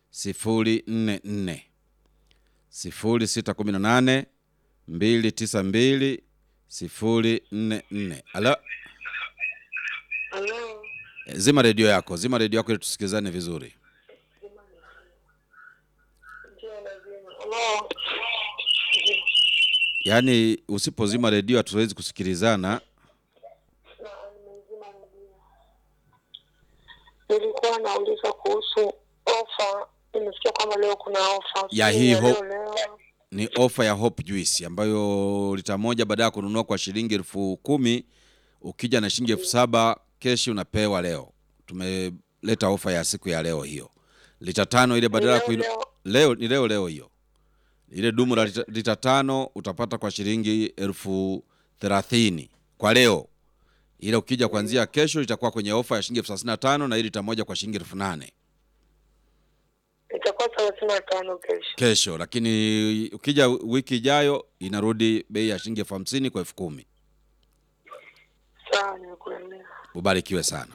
0618 292 044. Halo. Halo. Zima redio yako ili tusikizane vizuri. Halo. Yaani usipozima redio hatuwezi kusikilizana. Nilikuwa nauliza kuhusu ofa. Nimesikia kama leo kuna ofa. Ya hii ni ofa ya Hope Juice ambayo lita moja baada ya kununua kwa shilingi 10,000 ukija na shilingi 7,000 keshi unapewa leo. Tumeleta ofa ya siku ya leo hiyo. Lita 5 ile badala leo hiyo. Ile dumu la lita 5 utapata kwa shilingi 30,000 kwa leo. Ile ukija kuanzia kesho itakuwa kwenye ofa ya shilingi 35,000 na ile lita moja kwa shilingi 8,000. Itakuwa 35 kesho, lakini ukija wiki ijayo inarudi bei ya shilingi 50,000 kwa 10,000. Sawa, nimekuelewa. Ubarikiwe sana.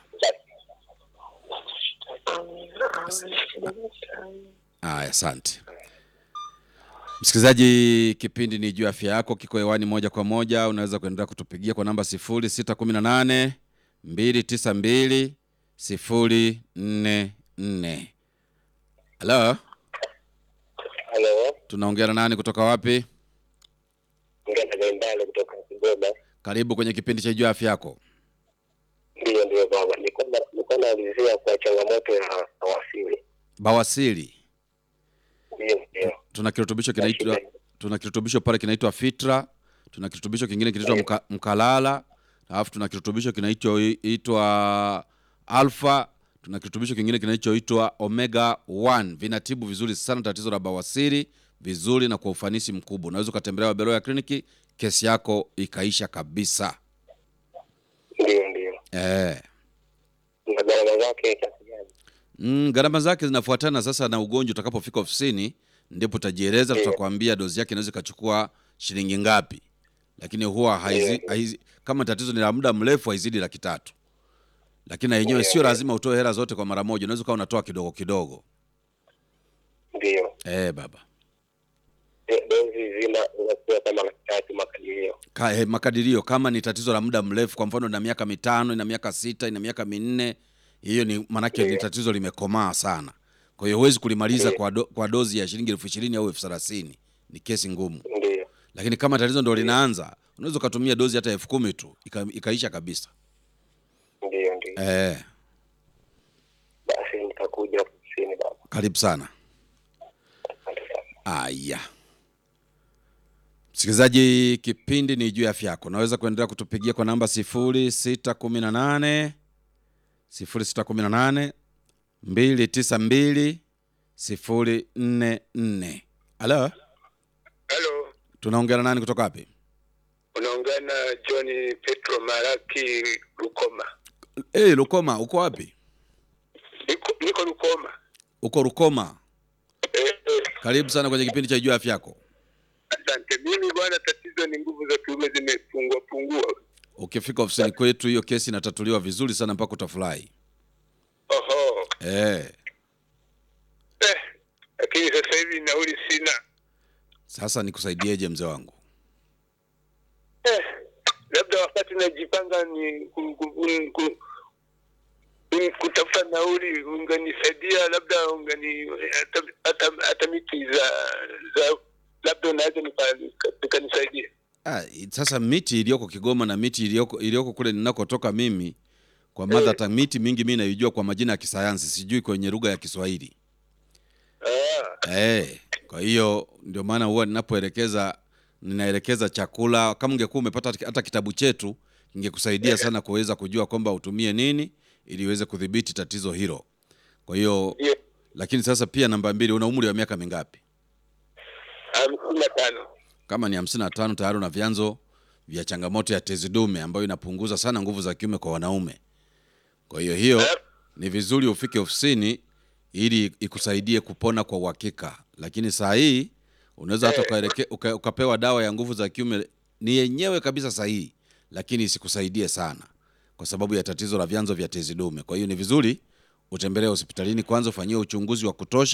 Asante. Msikilizaji, kipindi ni juu afya yako kiko hewani moja kwa moja. Unaweza kuendelea kutupigia kwa namba 0618 292 044. Halo. Halo. Tunaongea na nani kutoka wapi? Ngenda kutoka Kigoma. Karibu kwenye kipindi cha juu afya yako. Ndio baba. Niko naulizia kwa changamoto ya bawasiri. Ndio. Tuna kirutubisho pale kinaitwa Fitra, tuna kirutubisho kingine kinaitwa Mkalala, alafu tuna kirutubisho kinaitwa Alpha, tuna kirutubisho kingine kinaitwa Omega 1. Vinatibu vizuri sana tatizo la bawasiri vizuri na kwa ufanisi mkubwa. Unaweza kutembelea Wabeloya kliniki, kesi yako ikaisha kabisa. Ndio. Na gharama zake kiasi gani? Gharama zake zinafuatana sasa na ugonjwa. Utakapofika ofisini ndipo utajieleza, tutakwambia dozi yake inaweza kuchukua shilingi ngapi. Lakini huwa haizi kama tatizo ni la muda mrefu haizidi 300,000. Lakini yenyewe sio lazima utoe hela zote kwa mara moja. Unaweza unatoa kidogo kidogo. Ndio. Baba. Dozi zinakuwa kama 3 makadirio. Makadirio kama ni tatizo la muda mrefu, kwa mfano na miaka 5, na miaka 6, na miaka 4, hiyo ni manake ni tatizo limekomaa sana. Kwa hiyo huwezi kulimaliza kwa dozi ya shilingi 20,000 au 30,000. Ni kesi ngumu. Ndio. Lakini kama tatizo ndio linaanza, unaweza kutumia dozi hata 10,000 tu ikaisha kabisa. Ndio. Basi nitakuja ofisini baba. Karibu sana. Aya. Msikilizaji, kipindi ni juu afya yako. Unaweza kuendelea kutupigia kwa namba 0618 292 044. Halo. Halo. Tunaongea na nani kutoka wapi? Unaongea na John Petro Maraki Rukoma. Rukoma, uko wapi? Niko Rukoma. Uko Rukoma? Karibu sana kwenye kipindi cha juu afya yako. Asante. Mimi bwana, tatizo ni nguvu za kiume zimepungua. Ukifika ofisini kwetu hiyo kesi inatatuliwa vizuri sana mpaka utafurahi. Oho. Lakini sasa hivi nauli sina. Sasa nikusaidieje mzee wangu? Labda wakati najipanga ni kutafuta nauli unganisaidia, labda hata miti za labda unaweza nikanisaidia. Sasa miti iliyoko Kigoma na miti iliyoko kule ninakotoka mimi kwa hata miti mingi mimi naijua kwa majina ya kisayansi, sijui kwenye lugha ya Kiswahili. Kwa hiyo ndio maana huwa ninaelekeza chakula. Kama ungekuwa umepata hata kitabu chetu ningekusaidia sana kuweza kujua kwamba utumie nini ili uweze kudhibiti tatizo hilo. Kwa hiyo lakini sasa pia namba 2, una umri wa miaka mingapi? 55. Kama ni 55 tayari una vyanzo vya changamoto ya tezi dume ambayo inapunguza sana nguvu za kiume kwa wanaume. Kwa hiyo ni vizuri ufike ofisini ili ikusaidie kupona kwa uhakika. Lakini saa hii unaweza hata ukapewa dawa ya nguvu za kiume ni yenyewe kabisa sahihi, lakini isikusaidie sana kwa sababu ya tatizo la vyanzo vya tezi dume. Kwa hiyo ni vizuri utembelee hospitalini kwanza, ufanyie uchunguzi wa kutosha.